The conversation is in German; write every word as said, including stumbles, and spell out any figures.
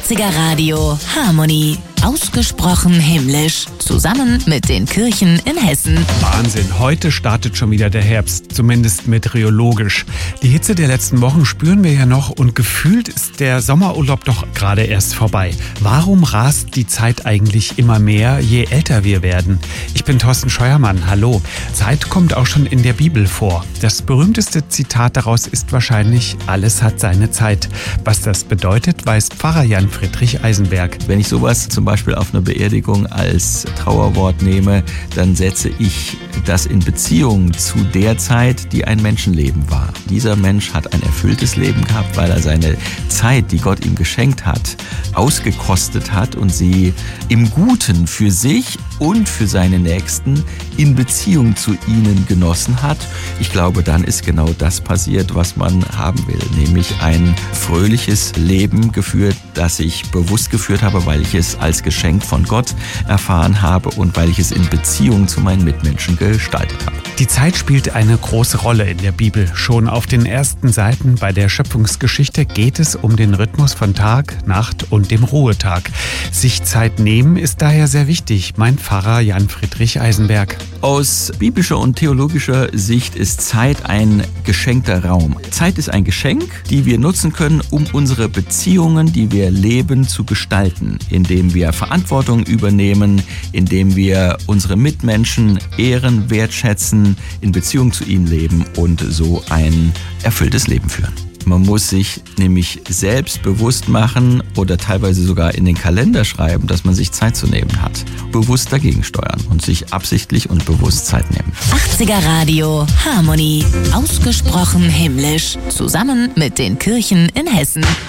achtziger Radio Harmonie. Ausgesprochen himmlisch. Zusammen mit den Kirchen in Hessen. Wahnsinn, heute startet schon wieder der Herbst, zumindest meteorologisch. Die Hitze der letzten Wochen spüren wir ja noch und gefühlt ist der Sommerurlaub doch gerade erst vorbei. Warum rast die Zeit eigentlich immer mehr, je älter wir werden? Ich bin Thorsten Scheuermann, hallo. Zeit kommt auch schon in der Bibel vor. Das berühmteste Zitat daraus ist wahrscheinlich: Alles hat seine Zeit. Was das bedeutet, weiß Pfarrer Jan Friedrich Eisenberg. Wenn ich sowas zum Beispiel auf einer Beerdigung als Trauerwort nehme, dann setze ich das in Beziehung zu der Zeit, die ein Menschenleben war. Dieser Mensch hat ein erfülltes Leben gehabt, weil er seine Zeit, die Gott ihm geschenkt hat, ausgekostet hat und sie im Guten für sich und für seine Nächsten in Beziehung zu ihnen genossen hat. Ich glaube, dann ist genau das passiert, was man haben will, nämlich ein fröhliches Leben geführt, das ich bewusst geführt habe, weil ich es als Geschenk von Gott erfahren habe und weil ich es in Beziehung zu meinen Mitmenschen gestaltet habe. Die Zeit spielt eine große Rolle in der Bibel. Schon auf den ersten Seiten bei der Schöpfungsgeschichte geht es um den Rhythmus von Tag, Nacht und dem Ruhetag. Sich Zeit nehmen ist daher sehr wichtig, meint Pfarrer Jan Friedrich Eisenberg. Aus biblischer und theologischer Sicht ist Zeit ein geschenkter Raum. Zeit ist ein Geschenk, die wir nutzen können, um unsere Beziehungen, die wir leben, zu gestalten, indem wir Verantwortung übernehmen, indem wir unsere Mitmenschen ehren, wertschätzen, in Beziehung zu ihnen leben und so ein erfülltes Leben führen. Man muss sich nämlich selbst bewusst machen oder teilweise sogar in den Kalender schreiben, dass man sich Zeit zu nehmen hat. Bewusst dagegen steuern und sich absichtlich und bewusst Zeit nehmen. achtziger Radio Harmonie. Ausgesprochen himmlisch. Zusammen mit den Kirchen in Hessen.